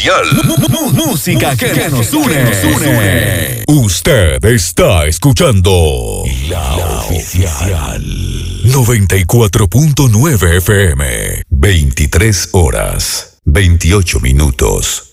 oficial. Música que nos une. Usted está escuchando La Oficial. 94.9 FM. 23 horas, 28 minutos.